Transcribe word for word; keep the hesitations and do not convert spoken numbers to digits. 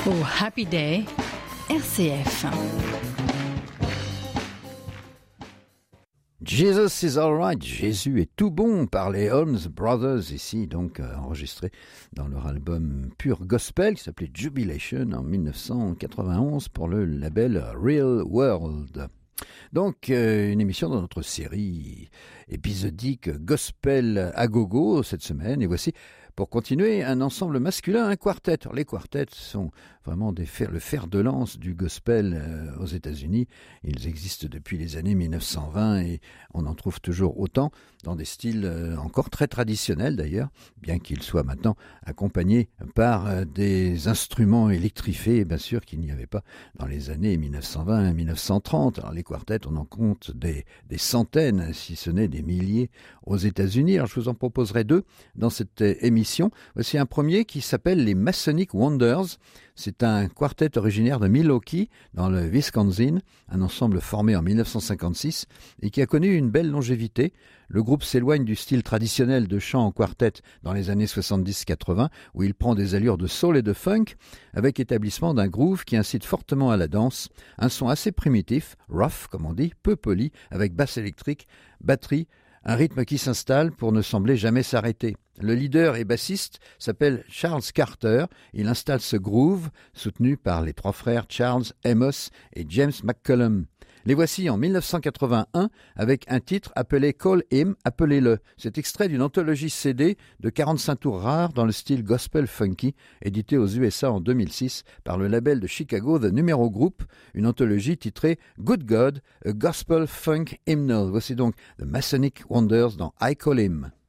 Oh, Happy Day, R C F. Jesus is alright, Jésus est tout bon par les Holmes Brothers, ici donc euh, enregistré dans leur album Pure Gospel qui s'appelait Jubilation en dix-neuf cent quatre-vingt-onze pour le label Real World. Donc euh, une émission dans notre série épisodique Gospel à gogo cette semaine, et voici pour continuer un ensemble masculin, un quartet. Alors, les quartets sont vraiment des fer, le fer de lance du gospel euh, aux États-Unis. Ils existent depuis les années dix-neuf cent vingt et on en trouve toujours autant dans des styles euh, encore très traditionnels d'ailleurs, bien qu'ils soient maintenant accompagnés par euh, des instruments électrifiés, bien sûr qu'il n'y avait pas dans les années dix-neuf cent vingt et dix-neuf cent trente. Alors les quartets, on en compte des, des centaines, si ce n'est des milliers aux États-Unis. Alors je vous en proposerai deux dans cette émission. Voici un premier qui s'appelle les Masonic Wonders. C'est un quartet originaire de Milwaukee, dans le Wisconsin, un ensemble formé en dix-neuf cent cinquante-six et qui a connu une belle longévité. Le groupe s'éloigne du style traditionnel de chant en quartet dans les années soixante-dix quatre-vingts, où il prend des allures de soul et de funk, avec établissement d'un groove qui incite fortement à la danse, un son assez primitif, rough comme on dit, peu poli, avec basse électrique, batterie, un rythme qui s'installe pour ne sembler jamais s'arrêter. Le leader et bassiste s'appelle Charles Carter. Il installe ce groove, soutenu par les trois frères Charles, Amos et James McCollum. Les voici en dix-neuf cent quatre-vingt-un avec un titre appelé Call Him, appelez-le. C'est extrait d'une anthologie C D de quarante-cinq tours rares dans le style gospel funky, édité aux U S A en deux mille six par le label de Chicago The Numero Group, une anthologie titrée Good God, a Gospel Funk Hymnal. Voici donc The Masonic Wonders dans I Call Him.